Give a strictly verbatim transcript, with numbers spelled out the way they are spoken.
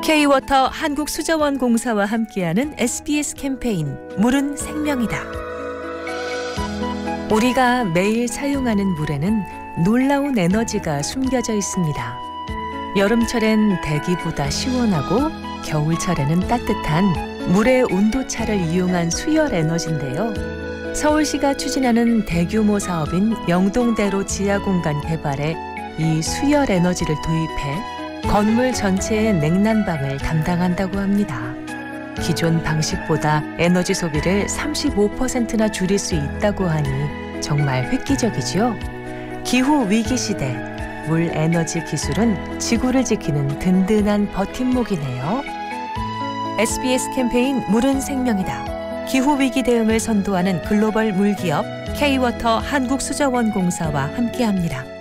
K-워터 한국수자원공사와 함께하는 에스비에스 캠페인 물은 생명이다. 우리가 매일 사용하는 물에는 놀라운 에너지가 숨겨져 있습니다. 여름철엔 대기보다 시원하고 겨울철에는 따뜻한 물의 온도차를 이용한 수열 에너지인데요. 서울시가 추진하는 대규모 사업인 영동대로 지하공간 개발에 이 수열 에너지를 도입해 건물 전체의 냉난방을 담당한다고 합니다. 기존 방식보다 에너지 소비를 삼십오 퍼센트나 줄일 수 있다고 하니 정말 획기적이죠. 기후 위기 시대, 물 에너지 기술은 지구를 지키는 든든한 버팀목이네요. 에스비에스 캠페인 물은 생명이다. 기후 위기 대응을 선도하는 글로벌 물기업 K-워터 한국수자원공사와 함께합니다.